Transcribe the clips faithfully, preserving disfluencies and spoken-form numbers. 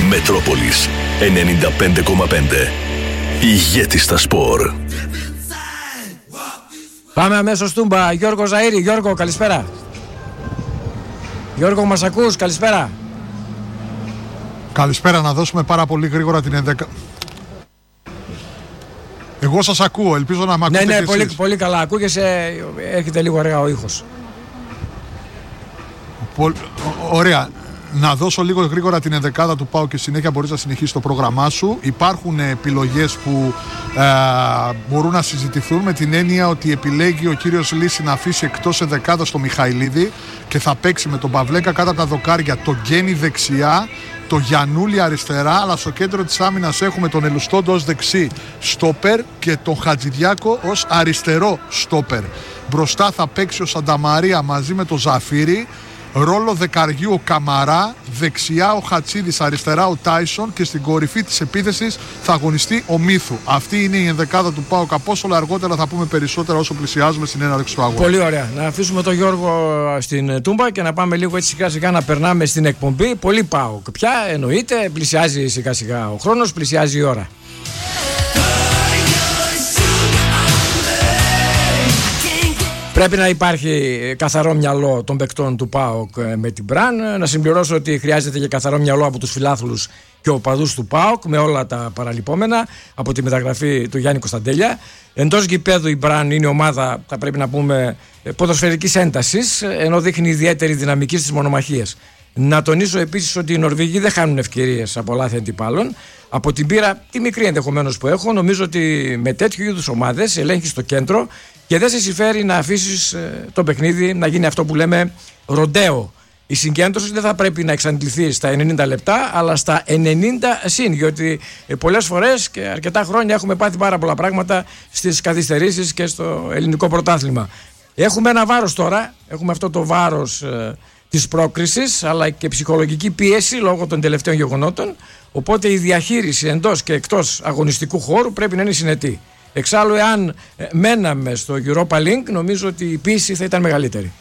Μετρόπολης ενενήντα πέντε κόμμα πέντε. Ηγέτης στα σπορ. Πάμε αμέσως Τούμπα. Γιώργο Ζαΐρη. Γιώργο, καλησπέρα. Γιώργο, μας ακούς? Καλησπέρα. Καλησπέρα, να δώσουμε πάρα πολύ γρήγορα την ενδέκα. Εγώ σας ακούω, ελπίζω να μ' ακούτε. Ναι, ναι, και πολύ, εσείς. πολύ καλά. Ακούγεσαι, έρχεται λίγο ωραία ο ήχος. Πο... Ωραία. Να δώσω λίγο γρήγορα την ενδεκάδα του ΠΑΟΚ και συνέχεια μπορείς να συνεχίσεις το πρόγραμμά σου. Υπάρχουν επιλογές που ε, μπορούν να συζητηθούν με την έννοια ότι επιλέγει ο κύριος Λύση να αφήσει εκτός ενδεκάδας το Μιχαηλίδη και θα παίξει με τον Παυλέκα κάτω από τα δοκάρια, τον Γκένι δεξιά, το Γιαννούλη αριστερά, αλλά στο κέντρο της άμυνας έχουμε τον Ελουστόντο ως δεξί στόπερ και τον Χατζηδιάκο ως αριστερό στόπερ. Μπροστά θα παίξει ο Σανταμαρία μαζί με τον Ζαφύρη. Ρόλο δεκαριού ο Καμαρά, δεξιά ο Χατσίδης, αριστερά ο Τάισον και στην κορυφή της επίθεσης θα αγωνιστεί ο Μίθου. Αυτή είναι η ενδεκάδα του ΠΑΟΚ. Απόστολα, αργότερα θα πούμε περισσότερα όσο πλησιάζουμε στην έναρξη του αγώνα. Πολύ ωραία. Να αφήσουμε τον Γιώργο στην Τούμπα και να πάμε λίγο έτσι σιγά σιγά να περνάμε στην εκπομπή. Πολύ ΠΑΟΚ πια, εννοείται. Πλησιάζει σιγά σιγά ο χρόνος, πλησιάζει η ώρα. Πρέπει να υπάρχει καθαρό μυαλό των παικτών του ΠΑΟΚ με την Μπραν. Να συμπληρώσω ότι χρειάζεται και καθαρό μυαλό από τους φιλάθλους και οπαδούς του ΠΑΟΚ με όλα τα παραλυπόμενα από τη μεταγραφή του Γιάννη Κωνσταντέλια. Εντός γηπέδου η Μπραν είναι ομάδα, θα πρέπει να πούμε, ποδοσφαιρικής έντασης, ενώ δείχνει ιδιαίτερη δυναμική στις μονομαχίες. Να τονίσω επίσης ότι οι Νορβηγοί δεν χάνουν ευκαιρίες από λάθη αντιπάλων. Από την πείρα, τη μικρή ενδεχομένως που έχω, νομίζω ότι με τέτοιου είδους ομάδες ελέγχεις το κέντρο και δεν σε συμφέρει να αφήσεις ε, το παιχνίδι να γίνει αυτό που λέμε ροντέο. Η συγκέντρωση δεν θα πρέπει να εξαντληθεί στα ενενήντα λεπτά, αλλά στα ενενήντα συν, γιατί ε, πολλές φορές και αρκετά χρόνια έχουμε πάθει πάρα πολλά πράγματα στις καθυστερήσεις και στο ελληνικό πρωτάθλημα. Έχουμε ένα βάρος τώρα, έχουμε αυτό το βάρος ε, της πρόκρισης, αλλά και ψυχολογική πίεση λόγω των τελευταίων γεγονότων, οπότε η διαχείριση εντός και εκτός αγωνιστικού χώρου πρέπει να είναι συνετή. Εξάλλου, εάν μέναμε στο Europa League, νομίζω ότι η πίεση θα ήταν μεγαλύτερη.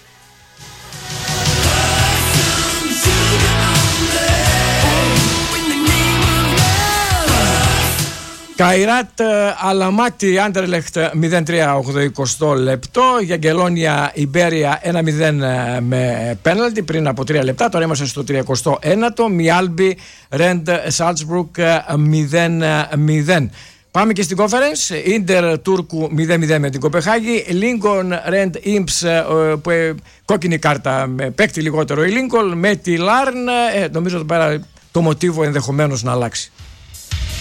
Καϊράτ Αλαμάτι Άντερλεχτ μηδέν τρία ογδοηκοστό λεπτό, Γιαγκελόνια Ιμπέρια ένα μηδέν με πέναλτι πριν από τρία λεπτά, τώρα είμαστε στο τριακοστό ένατο, Μιάλμπι Ρεντ Σάλτσμπρουκ μηδέν μηδέν. Πάμε και στην conference. Ίντερ Τούρκου μηδέν μηδέν με την Κοπεχάγη. Λίνκολν Ρεντ Ιμψ, που ε, κόκκινη κάρτα, με παίκτη λιγότερο η Λίνκολν με τη Λάρν. Ε, νομίζω ότι πέρα το μοτίβο ενδεχομένως να αλλάξει.